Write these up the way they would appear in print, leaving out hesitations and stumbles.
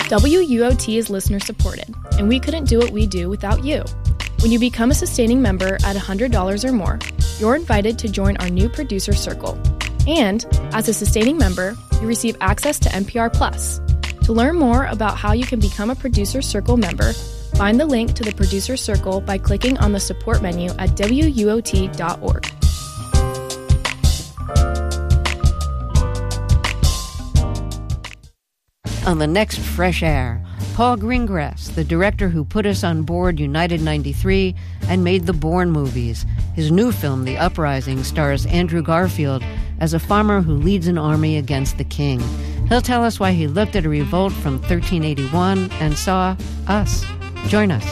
WUOT is listener-supported, and we couldn't do what we do without you. When you become a sustaining member at $100 or more, you're invited to join our new producer circle. And, as a sustaining member, you receive access to NPR Plus. To learn more about how you can become a Producer Circle member, find the link to the Producer Circle by clicking on the support menu at WUOT.org. On the next Fresh Air, Paul Greengrass, the director who put us on board United 93 and made the Bourne movies. His new film, The Uprising, stars Andrew Garfield as a farmer who leads an army against the king. He'll tell us why he looked at a revolt from 1381 and saw us. Join us.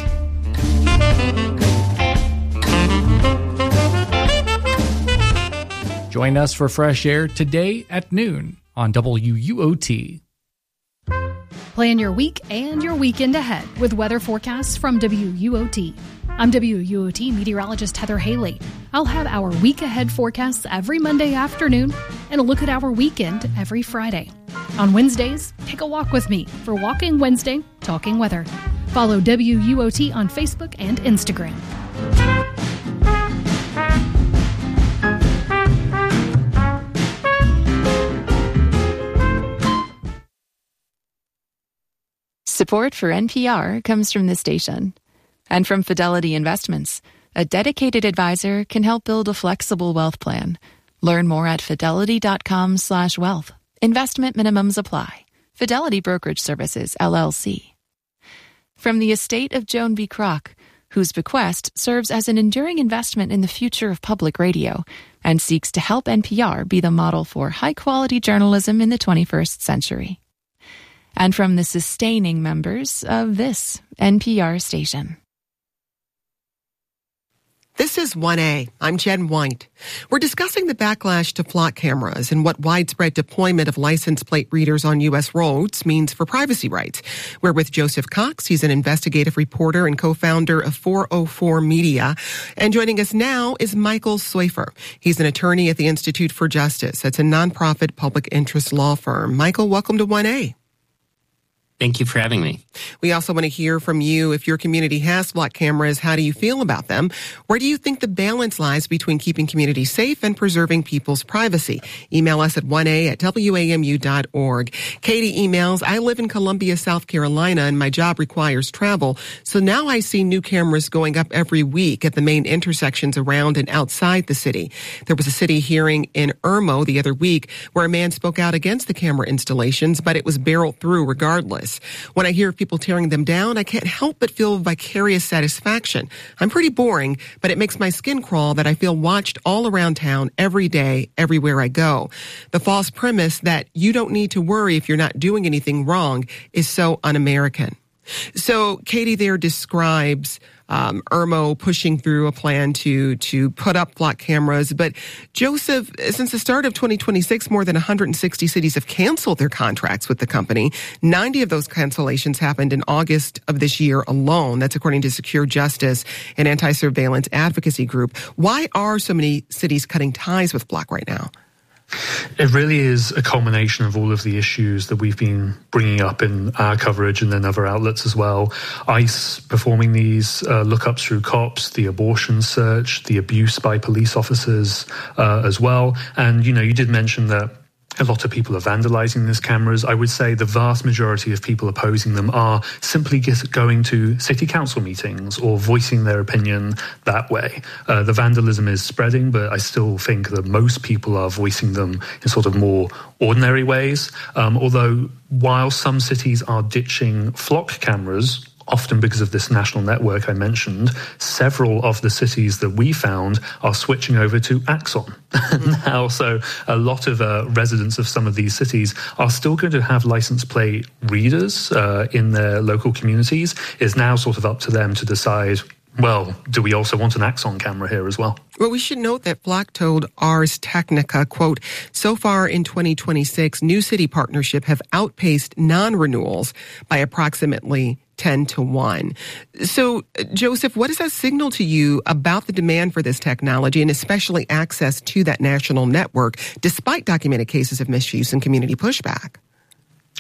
Join us for Fresh Air today at noon on WUOT. Plan your week and your weekend ahead with weather forecasts from WUOT. I'm WUOT meteorologist Heather Haley. I'll have our week ahead forecasts every Monday afternoon and a look at our weekend every Friday. On Wednesdays, take a walk with me for Walking Wednesday, Talking Weather. Follow WUOT on Facebook and Instagram. Support for NPR comes from this station and from Fidelity Investments. A dedicated advisor can help build a flexible wealth plan. Learn more at fidelity.com/wealth. Investment minimums apply. Fidelity Brokerage Services, LLC. From the estate of Joan B. Kroc, whose bequest serves as an enduring investment in the future of public radio and seeks to help NPR be the model for high-quality journalism in the 21st century. And from the sustaining members of this NPR station. This is 1A. I'm Jen White. We're discussing the backlash to flock cameras and what widespread deployment of license plate readers on U.S. roads means for privacy rights. We're with Joseph Cox. He's an investigative reporter and co-founder of 404 Media. And joining us now is Michael Soifer. He's an attorney at the Institute for Justice. That's a nonprofit public interest law firm. Michael, welcome to 1A. Thank you for having me. We also want to hear from you. If your community has flock cameras, how do you feel about them? Where do you think the balance lies between keeping communities safe and preserving people's privacy? Email us at 1a@wamu.org. Katie emails, I live in Columbia, South Carolina, and my job requires travel. So now I see new cameras going up every week at the main intersections around and outside the city. There was a city hearing in Irmo the other week where a man spoke out against the camera installations, but it was barreled through regardless. When I hear of people tearing them down, I can't help but feel vicarious satisfaction. I'm pretty boring, but it makes my skin crawl that I feel watched all around town every day, everywhere I go. The false premise that you don't need to worry if you're not doing anything wrong is so un-American. So Katie there describes Irmo pushing through a plan to put up flock cameras. But Joseph, since the start of 2026, more than 160 cities have canceled their contracts with the company. 90 of those cancellations happened in August of this year alone. That's according to Secure Justice, an anti-surveillance advocacy group. Why are so many cities cutting ties with flock right now? It really is a culmination of all of the issues that we've been bringing up in our coverage and then other outlets as well. ICE performing these lookups through cops, the abortion search, the abuse by police officers as well. And, you know, you did mention that a lot of people are vandalizing these cameras. I would say the vast majority of people opposing them are simply going to city council meetings or voicing their opinion that way. The vandalism is spreading, but I still think that most people are voicing them in sort of more ordinary ways. Although while some cities are ditching flock cameras, often because of this national network I mentioned, several of the cities that we found are switching over to Axon now. So a lot of residents of some of these cities are still going to have license plate readers in their local communities. It's now sort of up to them to decide, well, do we also want an Axon camera here as well? Well, we should note that Flock told Ars Technica, quote, so far in 2026, new city partnership have outpaced non-renewals by approximately 10-1. So, Joseph, what does that signal to you about the demand for this technology and especially access to that national network, despite documented cases of misuse and community pushback?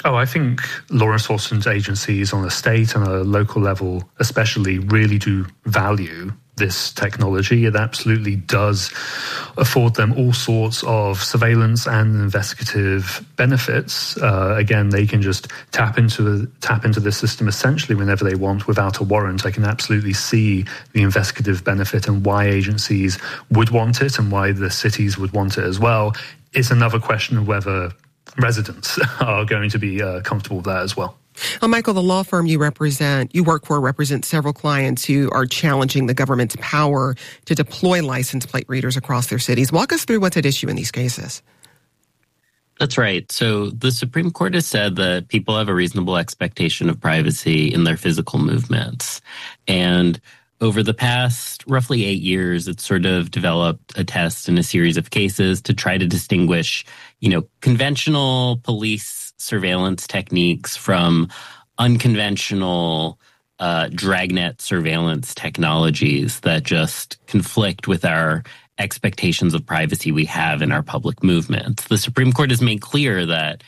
Oh, I think law enforcement agencies on a state and a local level especially really do value this technology. It absolutely does afford them all sorts of surveillance and investigative benefits. Again, they can just tap into the system essentially whenever they want without a warrant. I can absolutely see the investigative benefit and why agencies would want it and why the cities would want it as well. It's another question of whether residents are going to be comfortable with that as well. Michael, the law firm you work for, represents several clients who are challenging the government's power to deploy license plate readers across their cities. Walk us through what's at issue in these cases. That's right. So the Supreme Court has said that people have a reasonable expectation of privacy in their physical movements. And over the past roughly 8 years, it's sort of developed a test in a series of cases to try to distinguish, conventional police surveillance techniques from unconventional dragnet surveillance technologies that just conflict with our expectations of privacy we have in our public movements. The Supreme Court has made clear that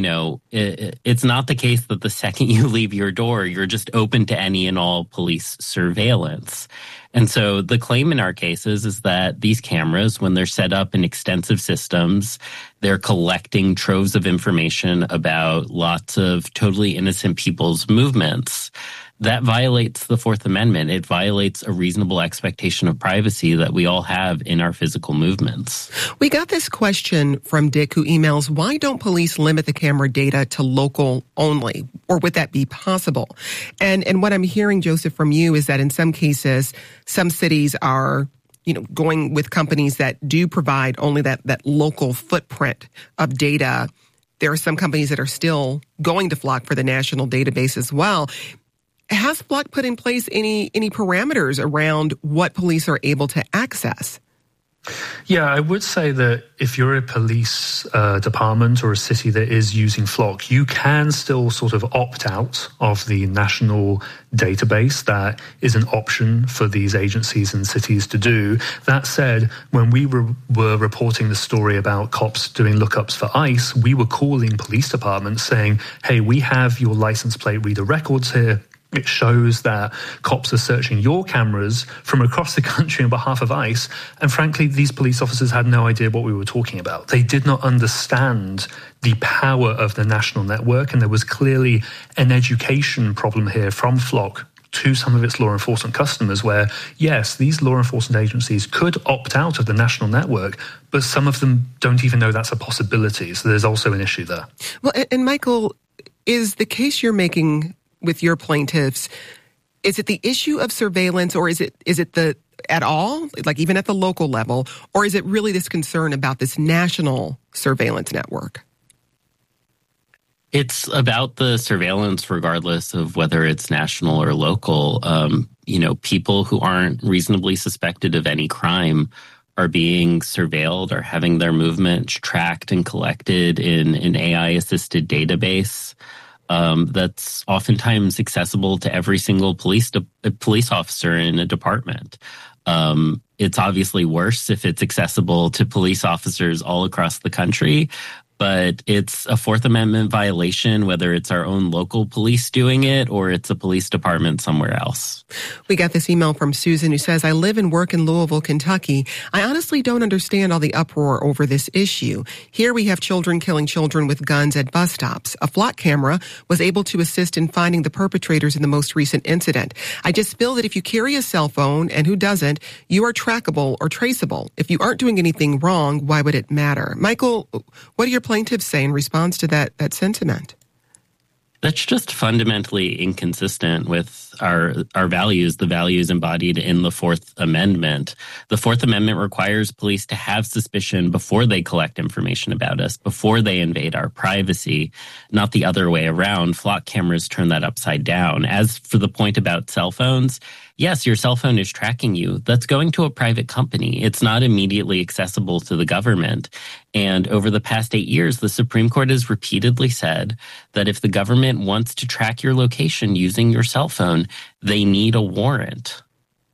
it's not the case that the second you leave your door, you're just open to any and all police surveillance. And so the claim in our cases is that these cameras, when they're set up in extensive systems, they're collecting troves of information about lots of totally innocent people's movements. That violates the Fourth Amendment. It violates a reasonable expectation of privacy that we all have in our physical movements. We got this question from Dick, who emails, why don't police limit the camera data to local only? Or would that be possible? And what I'm hearing, Joseph, from you is that in some cases, some cities are going with companies that do provide only that local footprint of data. There are some companies that are still going to Flock for the national database as well. Has Flock put in place any parameters around what police are able to access? Yeah, I would say that if you're a police department or a city that is using Flock, you can still sort of opt out of the national database. That is an option for these agencies and cities to do. That said, when we were reporting the story about cops doing lookups for ICE, we were calling police departments saying, hey, we have your license plate reader records here. It shows that cops are searching your cameras from across the country on behalf of ICE. And frankly, these police officers had no idea what we were talking about. They did not understand the power of the national network. And there was clearly an education problem here from Flock to some of its law enforcement customers where, yes, these law enforcement agencies could opt out of the national network, but some of them don't even know that's a possibility. So there's also an issue there. Well, and Michael, is the case you're making with your plaintiffs, is it the issue of surveillance, or is it the at all, like even at the local level, or is it really this concern about this national surveillance network? It's about the surveillance regardless of whether it's national or local. People who aren't reasonably suspected of any crime are being surveilled or having their movements tracked and collected in an AI-assisted database. That's oftentimes accessible to every single police officer in a department. It's obviously worse if it's accessible to police officers all across the country, but it's a Fourth Amendment violation, whether it's our own local police doing it or it's a police department somewhere else. We got this email from Susan who says, I live and work in Louisville, Kentucky. I honestly don't understand all the uproar over this issue. Here we have children killing children with guns at bus stops. A Flock camera was able to assist in finding the perpetrators in the most recent incident. I just feel that if you carry a cell phone, and who doesn't, you are trackable or traceable. If you aren't doing anything wrong, why would it matter? Michael, what are your plaintiffs say in response to that sentiment? That's just fundamentally inconsistent with our values, the values embodied in the Fourth Amendment. The Fourth Amendment requires police to have suspicion before they collect information about us, before they invade our privacy, not the other way around. Flock cameras turn that upside down. As for the point about cell phones, yes, your cell phone is tracking you. That's going to a private company. It's not immediately accessible to the government. And over the past 8 years, the Supreme Court has repeatedly said that if the government wants to track your location using your cell phone, they need a warrant.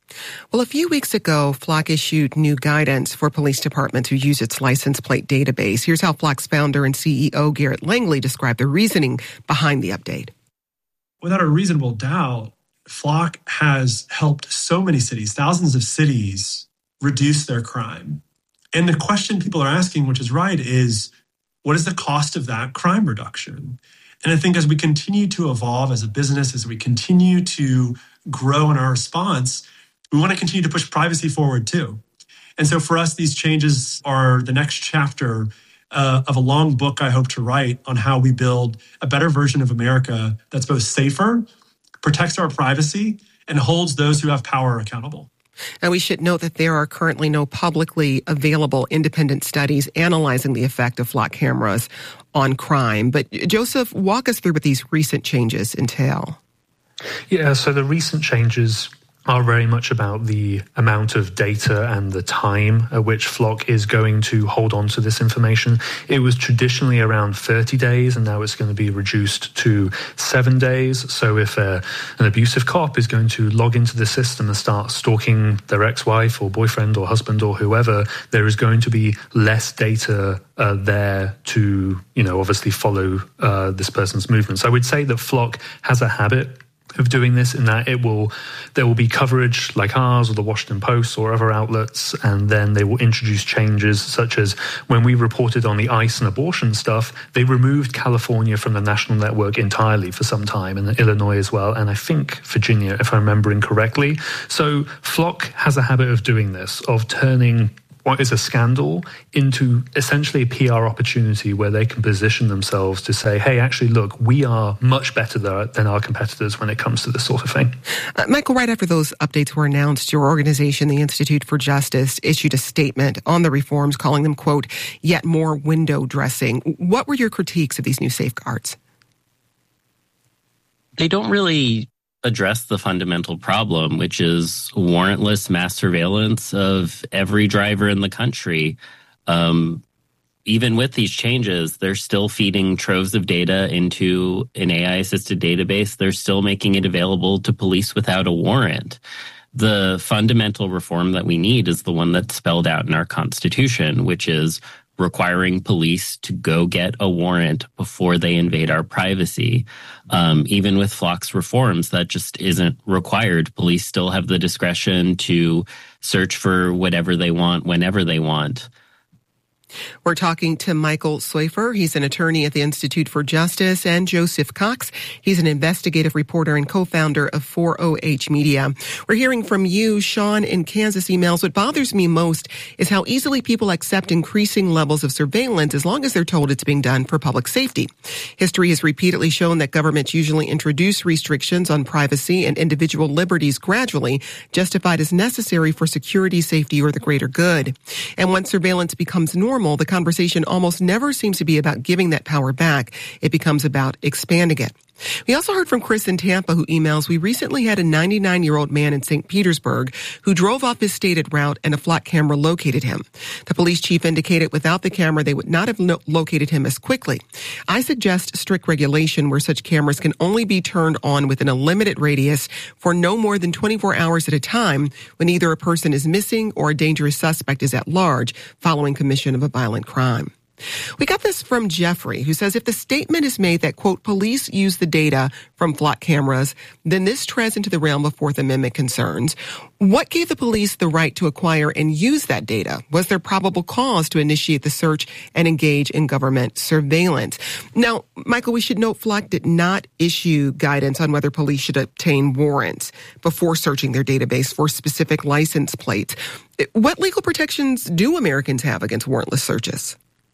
Well, a few weeks ago, Flock issued new guidance for police departments who use its license plate database. Here's how Flock's founder and CEO, Garrett Langley, described the reasoning behind the update. Without a reasonable doubt, Flock has helped so many cities, thousands of cities, reduce their crime. And the question people are asking, which is right, is what is the cost of that crime reduction? And I think as we continue to evolve as a business, as we continue to grow in our response, we want to continue to push privacy forward too. And so for us, these changes are the next chapter of a long book I hope to write on how we build a better version of America that's both safer, protects our privacy, and holds those who have power accountable. Now, we should note that there are currently no publicly available independent studies analyzing the effect of Flock cameras on crime. But Joseph, walk us through what these recent changes entail. Yeah, so the recent changes are very much about the amount of data and the time at which Flock is going to hold on to this information. It was traditionally around 30 days, and now it's going to be reduced to 7 days. So if an abusive cop is going to log into the system and start stalking their ex-wife or boyfriend or husband or whoever, there is going to be less data there to, obviously follow this person's movements. I would say that Flock has a habit of doing this in that there will be coverage like ours or the Washington Post or other outlets, and then they will introduce changes such as when we reported on the ICE and abortion stuff, they removed California from the national network entirely for some time, and Illinois as well, and I think Virginia, if I'm remembering correctly. So Flock has a habit of doing this, of turning what is a scandal into essentially a PR opportunity where they can position themselves to say, hey, actually, look, we are much better than our competitors when it comes to this sort of thing. Michael, right after those updates were announced, your organization, the Institute for Justice, issued a statement on the reforms, calling them, quote, yet more window dressing. What were your critiques of these new safeguards? They don't really address the fundamental problem, which is warrantless mass surveillance of every driver in the country. Even with these changes, they're still feeding troves of data into an AI-assisted database. They're still making it available to police without a warrant. The fundamental reform that we need is the one that's spelled out in our Constitution, which is requiring police to go get a warrant before they invade our privacy. Even with Flock's reforms, that just isn't required. Police still have the discretion to search for whatever they want, whenever they want. We're talking to Michael Swafer. He's an attorney at the Institute for Justice, and Joseph Cox. He's an investigative reporter and co-founder of 4OH Media. We're hearing from you. Sean in Kansas emails, what bothers me most is how easily people accept increasing levels of surveillance as long as they're told it's being done for public safety. History has repeatedly shown that governments usually introduce restrictions on privacy and individual liberties gradually, justified as necessary for security, safety, or the greater good. And once surveillance becomes normal, the conversation almost never seems to be about giving that power back. It becomes about expanding it. We also heard from Chris in Tampa, who emails, we recently had a 99-year-old man in St. Petersburg who drove off his stated route and a Flock camera located him. The police chief indicated without the camera, they would not have located him as quickly. I suggest strict regulation where such cameras can only be turned on within a limited radius for no more than 24 hours at a time when either a person is missing or a dangerous suspect is at large following commission of a violent crime. We got this from Jeffrey, who says if the statement is made that, quote, police use the data from Flock cameras, then this treads into the realm of Fourth Amendment concerns. What gave the police the right to acquire and use that data? Was there probable cause to initiate the search and engage in government surveillance? Now, Michael, we should note Flock did not issue guidance on whether police should obtain warrants before searching their database for specific license plates. What legal protections do Americans have against warrantless searches?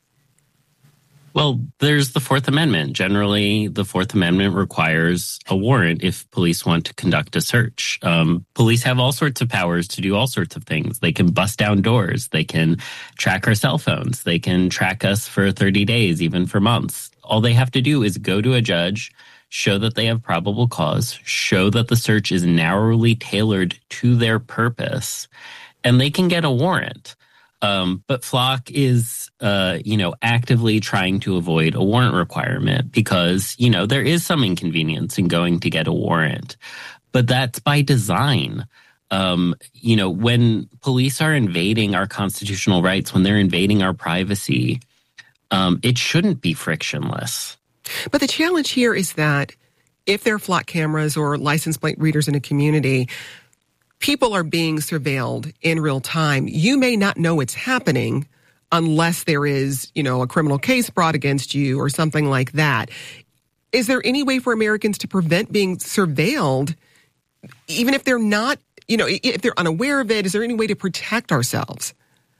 Well, there's the Fourth Amendment. Generally, the Fourth Amendment requires a warrant if police want to conduct a search. Police have all sorts of powers to do all sorts of things. They can bust down doors. They can track our cell phones. They can track us for 30 days, even for months. All they have to do is go to a judge, show that they have probable cause, show that the search is narrowly tailored to their purpose, and they can get a warrant. But Flock is, actively trying to avoid a warrant requirement because, there is some inconvenience in going to get a warrant. But that's by design. when police are invading our constitutional rights, when they're invading our privacy, it shouldn't be frictionless. But the challenge here is that if there are flock cameras or license plate readers in a community, people are being surveilled in real time. You may not know it's happening unless there is, a criminal case brought against you or something like that. Is there any way for Americans to prevent being surveilled, even if they're not, if they're unaware of it? Is there any way to protect ourselves?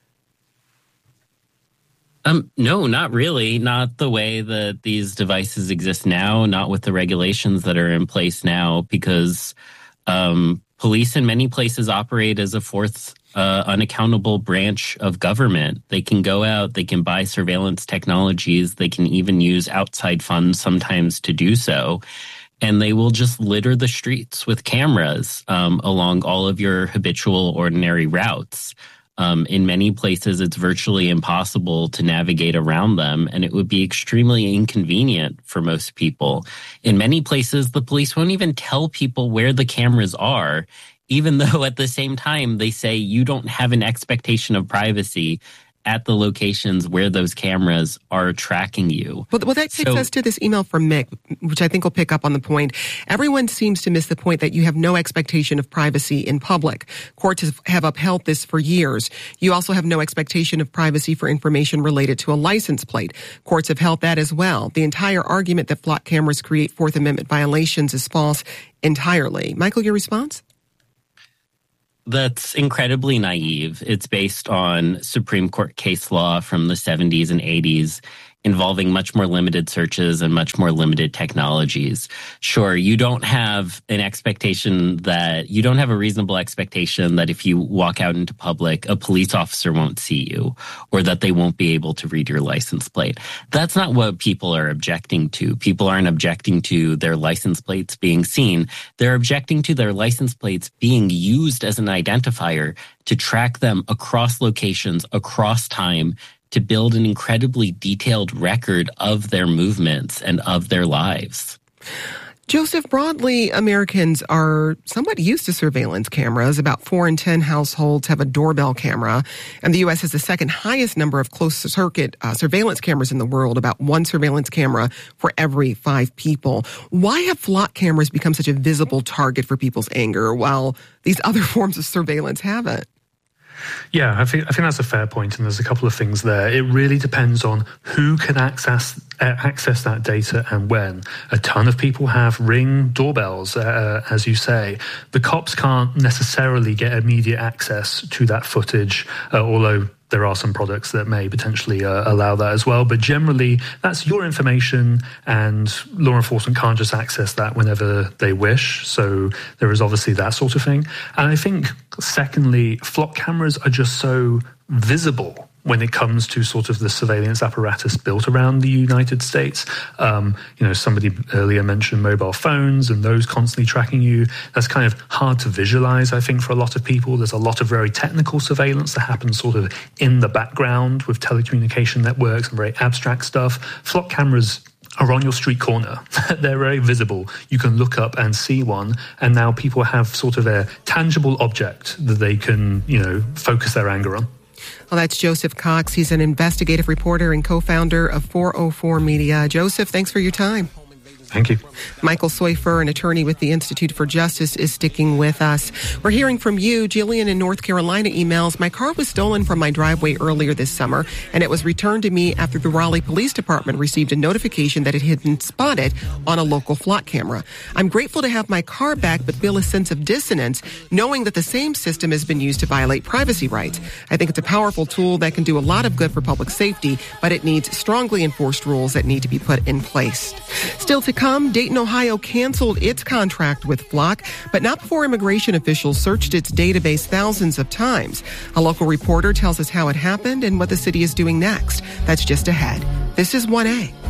No, not really. Not the way that these devices exist now, not with the regulations that are in place now, because police in many places operate as a fourth unaccountable branch of government. They can go out, they can buy surveillance technologies, they can even use outside funds sometimes to do so. And they will just litter the streets with cameras along all of your habitual ordinary routes. In many places, it's virtually impossible to navigate around them, and it would be extremely inconvenient for most people. In many places, the police won't even tell people where the cameras are, even though at the same time they say you don't have an expectation of privacy at the locations where those cameras are tracking you. Well, that takes us to this email from Mick, which I think will pick up on the point. Everyone seems to miss the point that you have no expectation of privacy in public. Courts have upheld this for years. You also have no expectation of privacy for information related to a license plate. Courts have held that as well. The entire argument that flock cameras create Fourth Amendment violations is false entirely. Michael, your response? That's incredibly naive. It's based on Supreme Court case law from the 70s and 80s involving much more limited searches and much more limited technologies. Sure, you don't have a reasonable expectation that if you walk out into public, a police officer won't see you or that they won't be able to read your license plate. That's not what people are objecting to. People aren't objecting to their license plates being seen. They're objecting to their license plates being used as an identifier to track them across locations, across time, to build an incredibly detailed record of their movements and of their lives. Joseph, broadly, Americans are somewhat used to surveillance cameras. About 4 in 10 households have a doorbell camera, and the U.S. has the second highest number of closed-circuit surveillance cameras in the world, about 1 surveillance camera for every 5 people. Why have flock cameras become such a visible target for people's anger, while these other forms of surveillance haven't? Yeah, I think that's a fair point, and there's a couple of things there. It really depends on who can access that data and when. A ton of people have Ring doorbells, as you say. The cops can't necessarily get immediate access to that footage, although there are some products that may potentially allow that as well. But generally, that's your information, and law enforcement can't just access that whenever they wish. So there is obviously that sort of thing. And I think, secondly, flock cameras are just so visible when it comes to sort of the surveillance apparatus built around the United States. Somebody earlier mentioned mobile phones and those constantly tracking you. That's kind of hard to visualize, I think, for a lot of people. There's a lot of very technical surveillance that happens sort of in the background with telecommunication networks and very abstract stuff. Flock cameras are on your street corner. They're very visible. You can look up and see one, and now people have sort of a tangible object that they can, focus their anger on. Well, that's Joseph Cox. He's an investigative reporter and co-founder of 404 Media. Joseph, thanks for your time. Thank you. Michael Soifer, an attorney with the Institute for Justice, is sticking with us. We're hearing from you. Jillian in North Carolina emails, my car was stolen from my driveway earlier this summer, and it was returned to me after the Raleigh Police Department received a notification that it had been spotted on a local flock camera. I'm grateful to have my car back, but feel a sense of dissonance knowing that the same system has been used to violate privacy rights. I think it's a powerful tool that can do a lot of good for public safety, but it needs strongly enforced rules that need to be put in place. Still to come, Dayton, Ohio canceled its contract with Flock, but not before immigration officials searched its database thousands of times. A local reporter tells us how it happened and what the city is doing next. That's just ahead. This is 1A.